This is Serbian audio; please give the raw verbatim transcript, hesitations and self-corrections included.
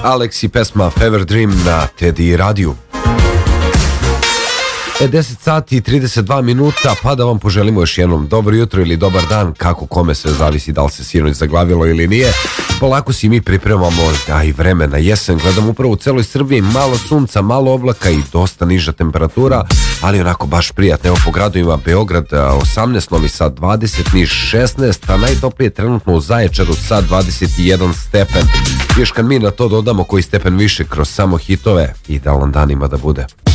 Alex i pesma Fever Dream na Teddy radiju. E, deset sati i trideset dva minuta, pa da vam poželimo još jednom dobro jutro ili dobar dan, kako kome sve zavisi, da li se sinoć zaglavilo ili nije. Polako si mi pripremamo, a i vreme na jesen, gledam upravo u celoj Srbiji, malo sunca, malo oblaka i dosta niža temperatura, ali onako baš prijatno. Evo po gradovima: Beograd osamnaest, Novi Sad dvadeset, Niš šesnaest, a najtoplije trenutno u Zaječaru sa dvadeset jedan stepen. Još kad mi na to dodamo koji stepen više kroz samo hitove, idealan dan ima da bude.